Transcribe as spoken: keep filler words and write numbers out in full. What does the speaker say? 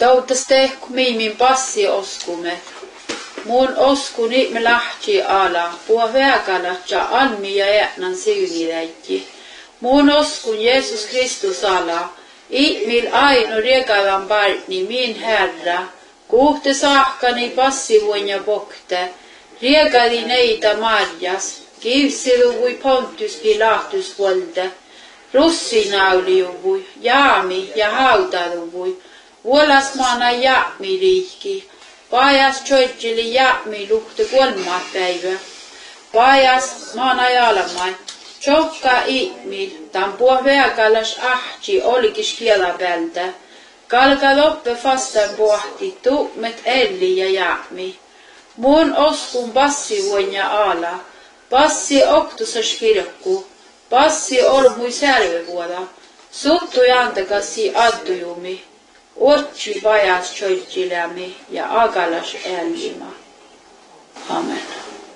Tautas tehku miimin passi oskume. Mun oskuni me lähti ala, puha väkalat ja almi ja jätnan siuniräikki. Mun oskun Jeesus Kristus ala, ihmil aino regavan partni min herra, kuhte saakani passivuin ja pokte, regadi neita marjas, kivsiluvui Pontus Pilatus volde, russinauliuvui, jaami ja hautaluvui, vuolasmaana jaami riikki, pajas tjoitsili jaami luhte kolmat päivä, pajas maana jalamai, tjokka ihmil, tampua väkalas ahti olikis kielapältä, kalka loppe fastan pohti tuumet elli ja jaami. Mun oskun passi vuonna ala, passi oktusas kirkku, passi olmui sälvevuoda, suttu jantakasi addujumi, otsi pajas tjoitsilämi ja agalas ellima. Amen.